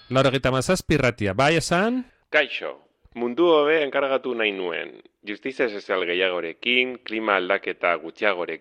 97 irratia, bai esan? Kaixo, mundu hobe enkargatu nahi nuen. Justizia sozial gehiagorekin, klima aldaketa gutxiagorekin,